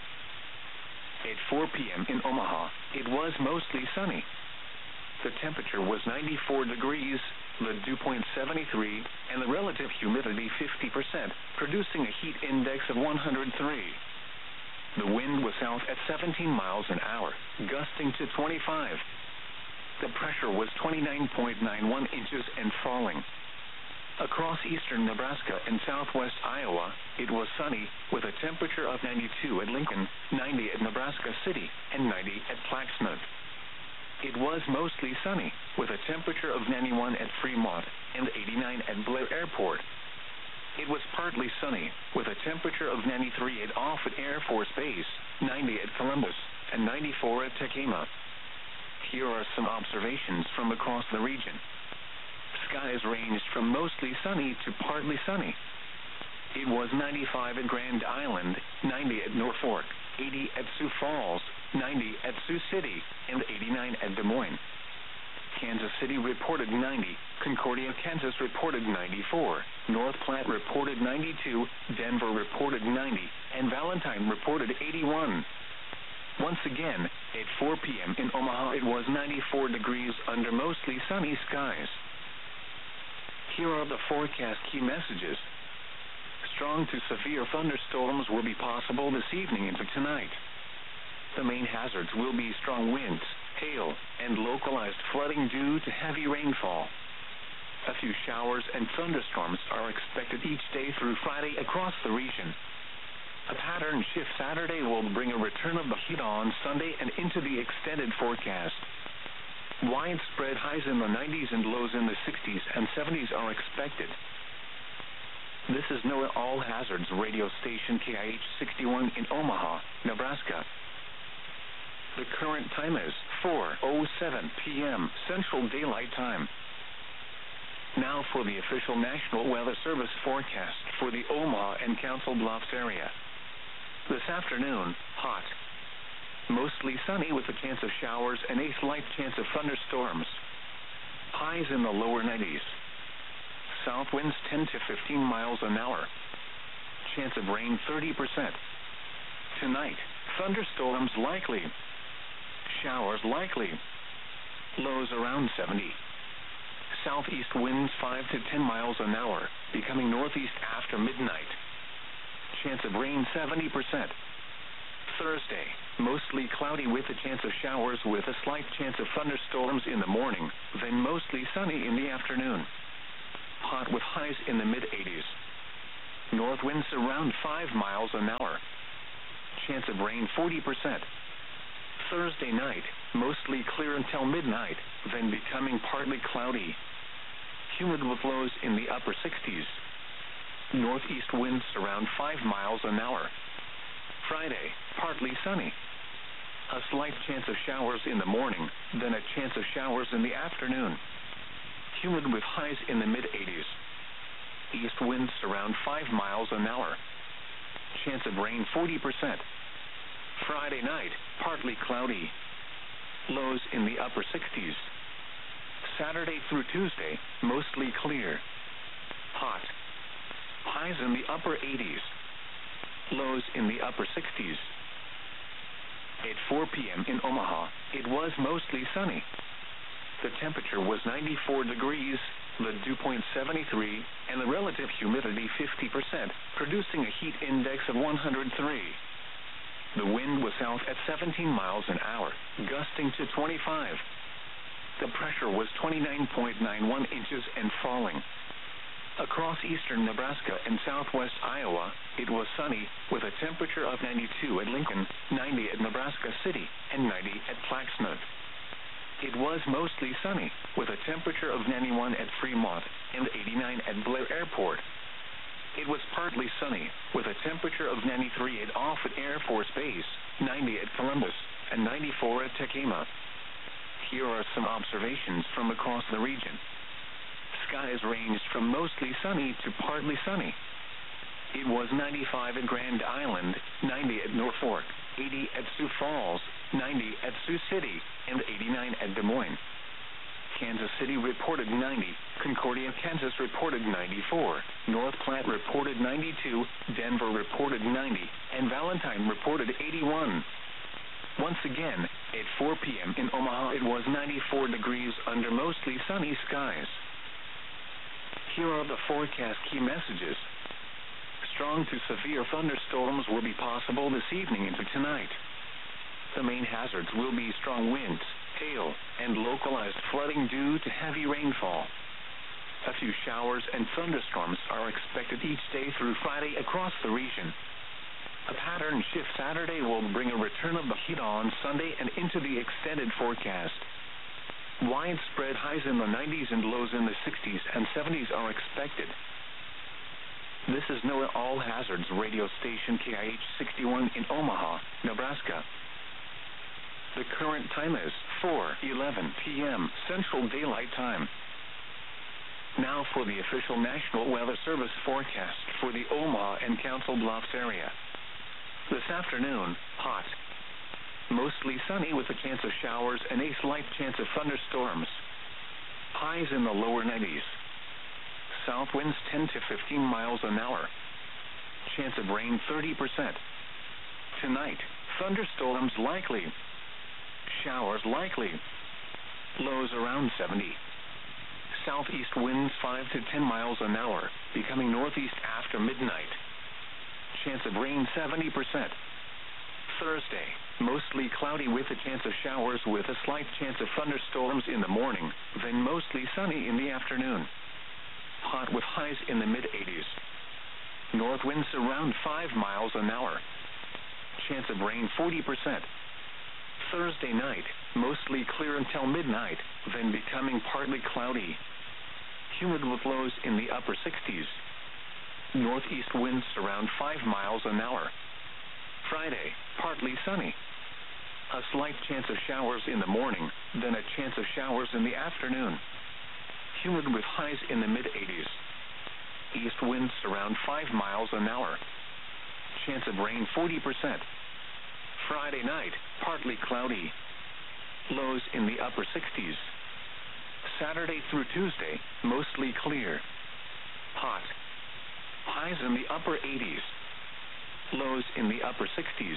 At four p m in Omaha, it was mostly sunny. The temperature was ninety-four degrees, the dew point seventy-three, and the relative humidity fifty percent, producing a heat index of one hundred three. The wind was south at seventeen miles an hour, gusting to twenty-five. The pressure was twenty-nine point nine one inches and falling. Across eastern Nebraska and southwest Iowa, it was sunny, with a temperature of ninety-two at Lincoln, ninety at Nebraska City, and ninety at Plaquemine. It was mostly sunny, with a temperature of ninety-one at Fremont and eighty-nine at Blair Airport. It was partly sunny, with a temperature of ninety-three at Offutt Air Force Base, ninety at Columbus, and ninety-four at Tacoma. Here are some observations from across the region. Skies ranged from mostly sunny to partly sunny. It was ninety-five at Grand Island, ninety at Norfolk, eighty at Sioux Falls, ninety at Sioux City, and eighty-nine at Des Moines. Kansas City reported ninety, Concordia, Kansas reported ninety-four, North Platte reported ninety-two, Denver reported ninety, and Valentine reported eighty-one. Once again, at four p m in Omaha it was ninety-four degrees under mostly sunny skies. Here are the forecast key messages. Strong to severe thunderstorms will be possible this evening into tonight. The main hazards will be strong winds, hail, and localized flooding due to heavy rainfall. A few showers and thunderstorms are expected each day through Friday across the region. A pattern shift Saturday will bring a return of the heat on Sunday and into the extended forecast. Widespread highs in the nineties and lows in the sixties and seventies are expected. This is NOAA All Hazards radio station K I H sixty-one in Omaha, Nebraska. The current time is four oh seven p m Central Daylight Time. Now for the official National Weather Service forecast for the Omaha and Council Bluffs area. This afternoon, hot. Mostly sunny with a chance of showers and a slight chance of thunderstorms. Highs in the lower nineties. South winds ten to fifteen miles an hour. Chance of rain thirty percent. Tonight, thunderstorms likely. Showers likely. Lows around seventy. Southeast winds five to ten miles an hour, becoming northeast after midnight. Chance of rain seventy percent. Thursday, mostly cloudy with a chance of showers with a slight chance of thunderstorms in the morning, then mostly sunny in the afternoon. Hot with highs in the mid eighties. North winds around five miles an hour. Chance of rain forty percent. Thursday night, mostly clear until midnight, then becoming partly cloudy. Humid with lows in the upper sixties. Northeast winds around five miles an hour. Friday, partly sunny. A slight chance of showers in the morning, then a chance of showers in the afternoon. Humid with highs in the mid eighties. East winds around five miles an hour. Chance of rain forty percent. Friday night, partly cloudy. Lows in the upper sixties. Saturday through Tuesday, mostly clear. Hot. Highs in the upper eighties. Lows in the upper sixties. At four p.m. in Omaha, it was mostly sunny. The temperature was ninety-four degrees, the dew point seventy-three, and the relative humidity fifty percent, producing a heat index of one hundred three. The wind was south at seventeen miles an hour, gusting to twenty-five. The pressure was twenty-nine point nine one inches and falling. Across eastern Nebraska and southwest Iowa, it was sunny, with a temperature of ninety-two at Lincoln, ninety at Nebraska City, and ninety at Plaquemine. It was mostly sunny, with a temperature of ninety-one at Fremont and eighty-nine at Blair Airport. It was partly sunny, with a temperature of ninety-three at Offutt Air Force Base, ninety at Columbus, and ninety-four at Tekema. Here are some observations from across the region. Skies ranged from mostly sunny to partly sunny. It was ninety-five at Grand Island, ninety at Norfolk, eighty at Sioux Falls, ninety at Sioux City, and eighty-nine at Des Moines. Kansas City reported ninety, Concordia, Kansas reported ninety-four, North Platte reported ninety-two, Denver reported ninety, and Valentine reported eighty-one. Once again, at four p.m. in Omaha, it was ninety-four degrees under mostly sunny skies. Here are the forecast key messages. Strong to severe thunderstorms will be possible this evening into tonight. The main hazards will be strong winds, hail, and localized flooding due to heavy rainfall. A few showers and thunderstorms are expected each day through Friday across the region. A pattern shift Saturday will bring a return of the heat on Sunday and into the extended forecast. Widespread highs in the nineties and lows in the sixties and seventies are expected. This is NOAA All Hazards radio station K I H sixty-one in Omaha, Nebraska. The current time is four eleven p.m. Central Daylight Time. Now for the official National Weather Service forecast for the Omaha and Council Bluffs area. This afternoon, hot. Mostly sunny with a chance of showers and a slight chance of thunderstorms. Highs in the lower nineties. South winds ten to fifteen miles an hour. Chance of rain thirty percent. Tonight, thunderstorms likely. Showers likely. Lows around seventy. Southeast winds five to ten miles an hour, becoming northeast after midnight. Chance of rain seventy percent. Thursday, mostly cloudy with a chance of showers with a slight chance of thunderstorms in the morning, then mostly sunny in the afternoon. Hot with highs in the mid eighties. North winds around five miles an hour. Chance of rain forty percent. Thursday night, mostly clear until midnight, then becoming partly cloudy. Humid with lows in the upper sixties. Northeast winds around five miles an hour. Friday, partly sunny. A slight chance of showers in the morning, then a chance of showers in the afternoon. Humid with highs in the mid eighties. East winds around five miles an hour. Chance of rain forty percent. Friday night, partly cloudy. Lows in the upper sixties. Saturday through Tuesday, mostly clear. Hot. Highs in the upper eighties. Lows in the upper sixties.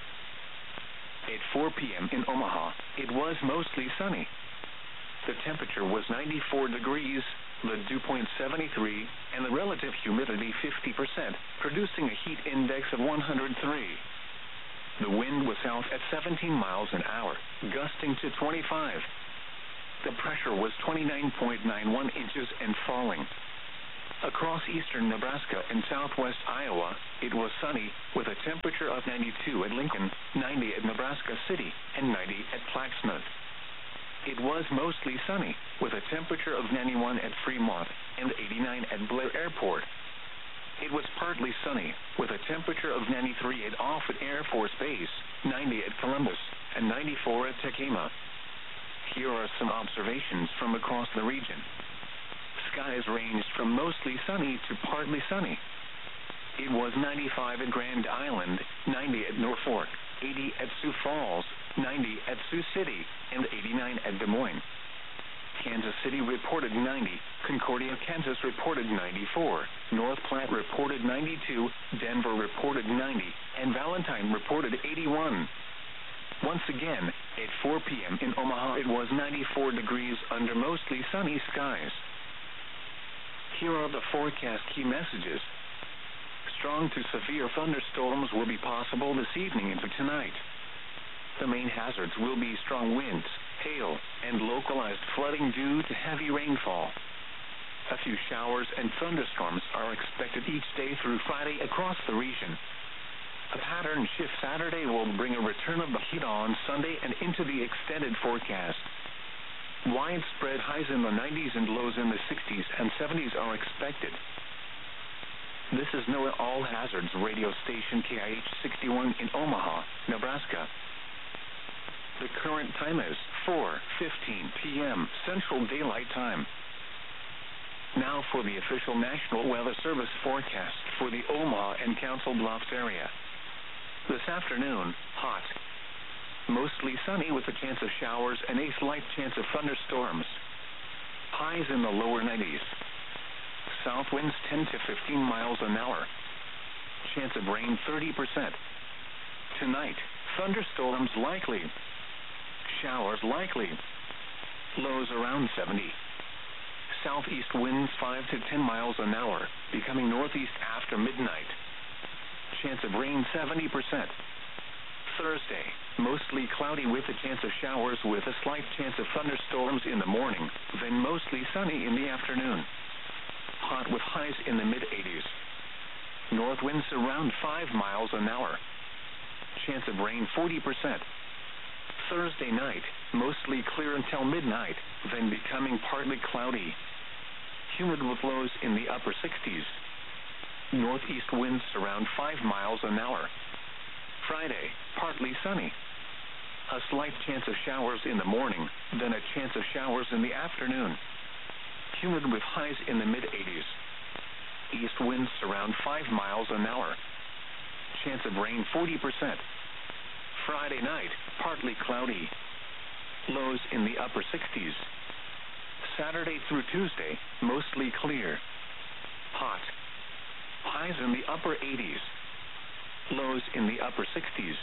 At four p.m. in Omaha, it was mostly sunny. The temperature was ninety-four degrees, the dew point seventy-three, and the relative humidity fifty percent, producing a heat index of one hundred three. The wind was south at seventeen miles an hour, gusting to twenty-five. The pressure was twenty-nine point nine one inches and falling. Across eastern Nebraska and southwest Iowa, it was sunny, with a temperature of ninety-two at Lincoln, ninety at Nebraska City, and ninety at Plaquemine. It was mostly sunny, with a temperature of ninety-one at Fremont and eighty-nine at Blair Airport. It was partly sunny, with a temperature of ninety-three at Offutt Air Force Base, ninety at Columbus, and ninety-four at Tekema. Here are some observations from across the region. Skies ranged from mostly sunny to partly sunny. It was ninety-five at Grand Island, ninety at Norfolk, eighty at Sioux Falls, ninety at Sioux City, and eighty-nine at Des Moines. Kansas City reported ninety, Concordia, Kansas reported ninety-four, North Platte reported ninety-two, Denver reported ninety, and Valentine reported eighty-one. Once again, at four p.m. in Omaha, it was ninety-four degrees under mostly sunny skies. Here are the forecast key messages. Strong to severe thunderstorms will be possible this evening into tonight. The main hazards will be strong winds, hail, and localized flooding due to heavy rainfall. A few showers and thunderstorms are expected each day through Friday across the region. A pattern shift Saturday will bring a return of the heat on Sunday and into the extended forecast. Widespread highs in the nineties and lows in the sixties and seventies are expected. This is NOAA All Hazards radio station K I H sixty-one in Omaha, Nebraska. The current time is four fifteen p.m. Central Daylight Time. Now for the official National Weather Service forecast for the Omaha and Council Bluffs area. This afternoon, hot. Mostly sunny with a chance of showers and a slight chance of thunderstorms. Highs in the lower nineties. South winds ten to fifteen miles an hour. Chance of rain thirty percent. Tonight, thunderstorms likely. Showers likely. Lows around seventy. Southeast winds five to ten miles an hour, becoming northeast after midnight. Chance of rain seventy percent. Thursday, mostly cloudy with a chance of showers with a slight chance of thunderstorms in the morning, then mostly sunny in the afternoon. Hot with highs in the mid-eighties. North winds around five miles an hour. Chance of rain forty percent. Thursday night, mostly clear until midnight, then becoming partly cloudy. Humid with lows in the upper sixties. Northeast winds around five miles an hour. Friday, partly sunny. A slight chance of showers in the morning, then a chance of showers in the afternoon. Humid with highs in the mid-eighties. East winds around five miles an hour. Chance of rain forty percent. Friday night, partly cloudy. Lows in the upper sixties. Saturday through Tuesday, mostly clear. Hot. Highs in the upper eighties. Lows in the upper sixties.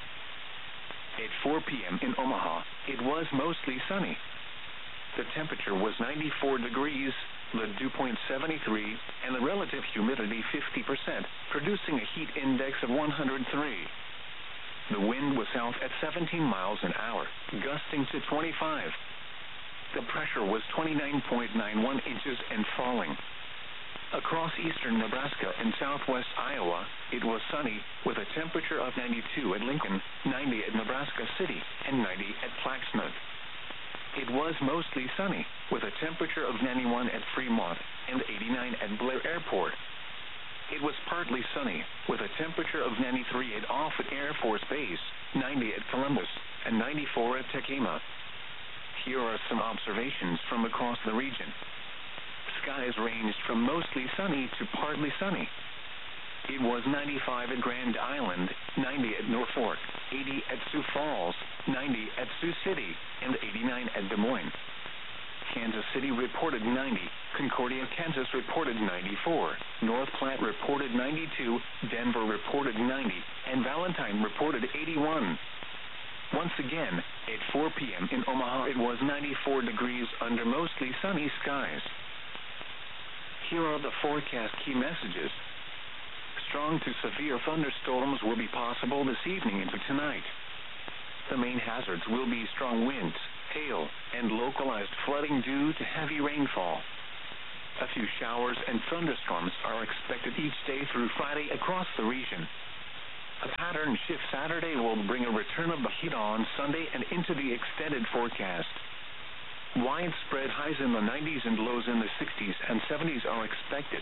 At four p.m. in Omaha, it was mostly sunny. The temperature was ninety-four degrees, the dew point seventy-three, and the relative humidity fifty percent, producing a heat index of one hundred three. The wind was south at seventeen miles an hour, gusting to twenty-five. The pressure was twenty-nine point nine one inches and falling. Across eastern Nebraska and southwest Iowa, it was sunny, with a temperature of ninety-two at Lincoln, ninety at Nebraska City, and ninety at Plaquemine. It was mostly sunny, with a temperature of ninety-one at Fremont and eighty-nine at Blair Airport. It was partly sunny, with a temperature of ninety-three at Offutt Air Force Base, ninety at Columbus, and ninety-four at Tekema. Here are some observations from across the region. Skies ranged from mostly sunny to partly sunny. It was ninety-five at Grand Island, ninety at Norfolk, eighty at Sioux Falls, ninety at Sioux City, and eighty-nine at Des Moines. Kansas City reported ninety, Concordia, Kansas reported ninety-four, North Platte reported ninety-two, Denver reported ninety, and Valentine reported eighty-one. Once again, at four p.m. in Omaha, it was ninety-four degrees under mostly sunny skies. Here are the forecast key messages. Strong to severe thunderstorms will be possible this evening into tonight. The main hazards will be strong winds, hail, and localized flooding due to heavy rainfall. A few showers and thunderstorms are expected each day through Friday across the region. A pattern shift Saturday will bring a return of the heat on Sunday and into the extended forecast. Widespread highs in the nineties and lows in the sixties and seventies are expected.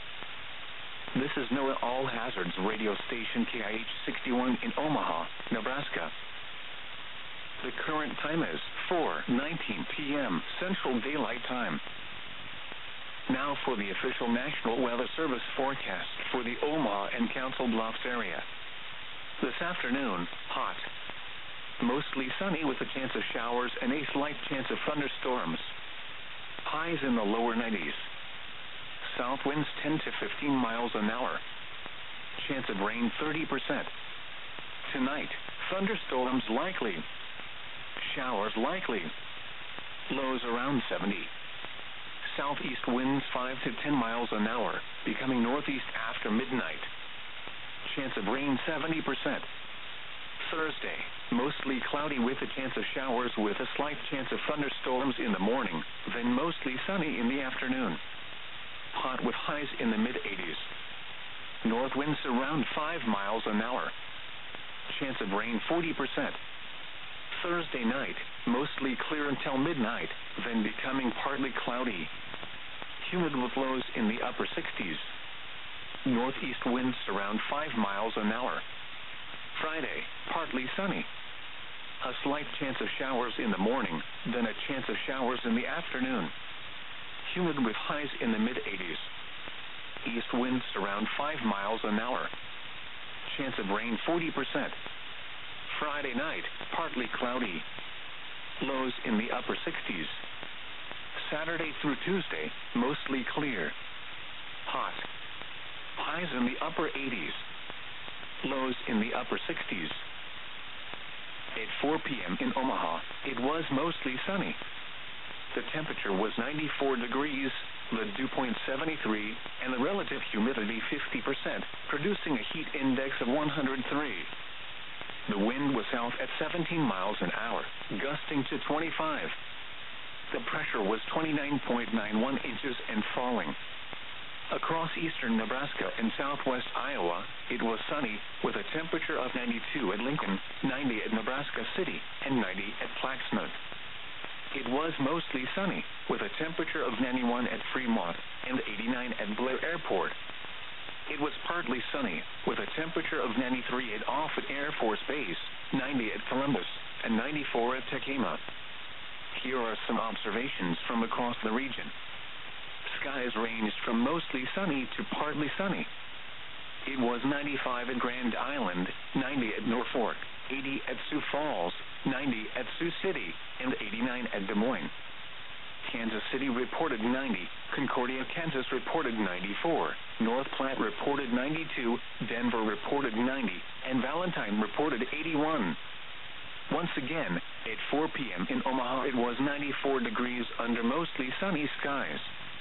This is NOAA All Hazards radio station K I H sixty-one in Omaha, Nebraska. The current time is four nineteen p m Central Daylight Time. Now for the official National Weather Service forecast for the Omaha and Council Bluffs area. This afternoon, hot. Mostly sunny with a chance of showers and a slight chance of thunderstorms. Highs in the lower nineties. South winds ten to fifteen miles an hour. Chance of rain thirty percent. Tonight, thunderstorms likely. Showers likely. Lows around seventy. Southeast winds five to ten miles an hour, becoming northeast after midnight. Chance of rain seventy percent. Thursday, mostly cloudy with a chance of showers with a slight chance of thunderstorms in the morning, then mostly sunny in the afternoon. Hot with highs in the mid-eighties. North winds around five miles an hour. Chance of rain forty percent. Thursday night, mostly clear until midnight, then becoming partly cloudy. Humid with lows in the upper sixties. Northeast winds around five miles an hour. Friday, partly sunny. A slight chance of showers in the morning, then a chance of showers in the afternoon. Humid with highs in the mid-eighties. East winds around five miles an hour. Chance of rain forty percent. Friday night, partly cloudy. Lows in the upper sixties. Saturday through Tuesday, mostly clear. Hot. Highs in the upper eighties. Lows in the upper sixties. At four p m in Omaha, it was mostly sunny. The temperature was ninety-four degrees, the dew point seventy-three, and the relative humidity fifty percent, producing a heat index of one hundred three. The wind was south at seventeen miles an hour, gusting to twenty-five. The pressure was twenty-nine point nine one inches and falling. Across eastern Nebraska and southwest Iowa, it was sunny, with a temperature of ninety-two at Lincoln, ninety at Nebraska City, and ninety at Plaquemine. It was mostly sunny, with a temperature of ninety-one at Fremont and eighty-nine at Blair Airport. It was partly sunny, with a temperature of ninety-three at Offutt Air Force Base, ninety at Columbus, and ninety-four at Tacoma. Here are some observations from across the region. Skies ranged from mostly sunny to partly sunny. It was ninety-five at Grand Island, ninety at Norfolk, eighty at Sioux Falls, ninety at Sioux City, and eighty-nine at Des Moines. Kansas City reported ninety, Concordia, Kansas reported ninety-four, North Platte reported ninety-two, Denver reported ninety, and Valentine reported eighty-one. Once again, at four p m in Omaha, it was ninety-four degrees under mostly sunny skies.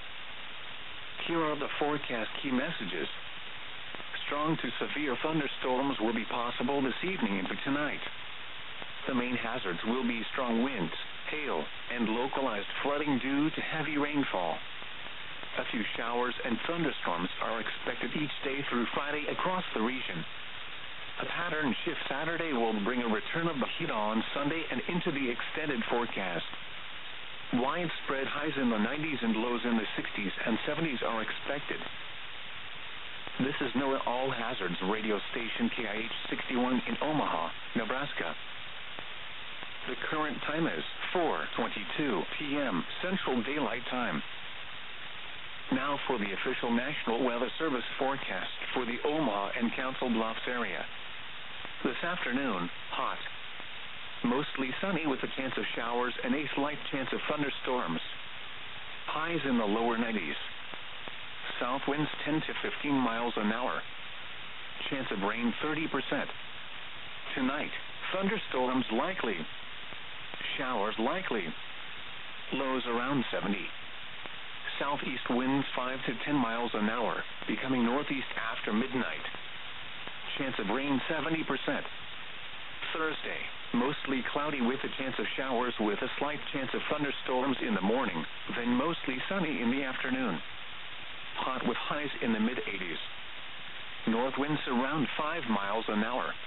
Here are the forecast key messages. Strong to severe thunderstorms will be possible this evening into tonight. The main hazards will be strong winds, hail, and localized flooding due to heavy rainfall. A few showers and thunderstorms are expected each day through Friday across the region. A pattern shift Saturday will bring a return of the heat on Sunday and into the extended forecast. Widespread highs in the nineties and lows in the sixties and seventies are expected. This is NOAA All Hazards radio station K I H sixty-one in Omaha, Nebraska. The current time is four twenty-two p m Central Daylight Time. Now for the official National Weather Service forecast for the Omaha and Council Bluffs area. This afternoon, hot. Mostly sunny with a chance of showers and a slight chance of thunderstorms. Highs in the lower nineties. South winds ten to fifteen miles an hour. Chance of rain thirty percent. Tonight, thunderstorms likely. Showers likely. Lows around seventy. Southeast winds five to ten miles an hour, becoming northeast after midnight. Chance of rain seventy percent. Thursday, mostly cloudy with a chance of showers with a slight chance of thunderstorms in the morning, then mostly sunny in the afternoon. Hot with highs in the mid eighties. North winds around five miles an hour.